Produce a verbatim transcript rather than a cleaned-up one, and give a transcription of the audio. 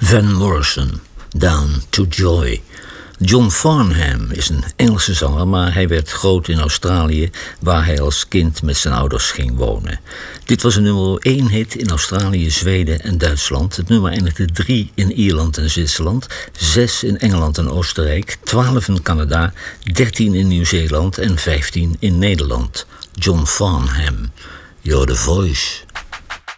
Van Morrison, Down to Joy. John Farnham is een Engelse zanger, maar hij werd groot in Australië, waar hij als kind met zijn ouders ging wonen. Dit was een nummer één hit in Australië, Zweden en Duitsland. Het nummer eindigde drie in Ierland en Zwitserland, zes in Engeland en Oostenrijk, twaalf in Canada, dertien in Nieuw-Zeeland en vijftien in Nederland. John Farnham, You're the Voice.